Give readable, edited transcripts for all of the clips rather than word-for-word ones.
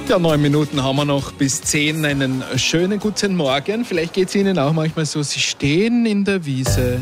Ja, 9 Minuten haben wir noch bis 10. Einen schönen guten Morgen. Vielleicht geht es Ihnen auch manchmal so, Sie stehen in der Wiese,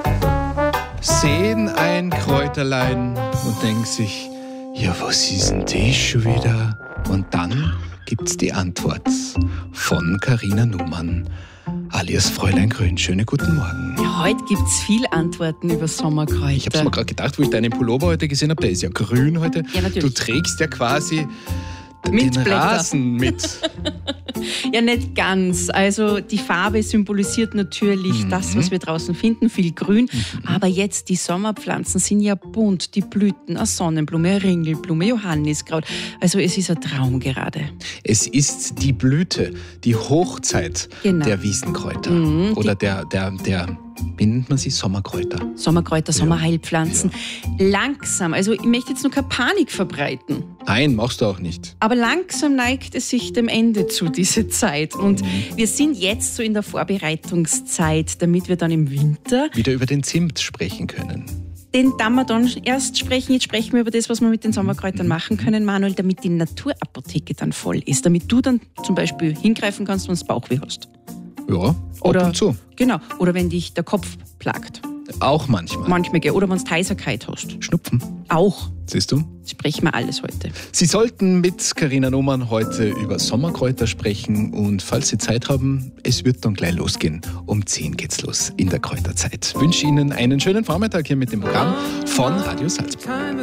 sehen ein Kräuterlein und denken sich, ja, was ist denn das schon wieder? Und dann gibt's die Antwort von Carina Numann, alias Fräulein Grün. Schönen guten Morgen. Ja, heute gibt es viele Antworten über Sommerkräuter. Ich habe mir gerade gedacht, wo ich deinen Pullover heute gesehen habe, der ist ja grün heute. Ja, natürlich. Du trägst ja quasi den Mintblätter. Rasen mit. Ja, nicht ganz. Also die Farbe symbolisiert natürlich das, was wir draußen finden, viel Grün. Aber jetzt die Sommerpflanzen sind ja bunt. Die Blüten, eine Sonnenblume, eine Ringelblume, Johanniskraut. Also es ist ein Traum gerade. Es ist die Blüte, die Hochzeit der Wiesenkräuter. Oder der, wie nennt man sie? Sommerkräuter. Sommerkräuter, Sommerheilpflanzen. Ja. Langsam, also ich möchte jetzt nur keine Panik verbreiten. Nein, machst du auch nicht. Aber langsam neigt es sich dem Ende zu, diese Zeit. Und wir sind jetzt so in der Vorbereitungszeit, damit wir dann im Winter wieder über den Zimt sprechen können. Den darf man dann erst sprechen. Jetzt sprechen wir über das, was wir mit den Sommerkräutern machen können, Manuel, damit die Naturapotheke dann voll ist. Damit du dann zum Beispiel hingreifen kannst, wenn du Bauchweh hast. Ja, ab und zu. Genau. Oder wenn dich der Kopf plagt. Auch manchmal. Manchmal, gell. Oder wenn du Heiserkeit hast. Schnupfen. Auch. Siehst du? Sprechen wir alles heute. Sie sollten mit Carina Numann heute über Sommerkräuter sprechen und falls Sie Zeit haben, es wird dann gleich losgehen. Um 10 geht's los in der Kräuterzeit. Ich wünsche Ihnen einen schönen Vormittag hier mit dem Programm von Radio Salzburg.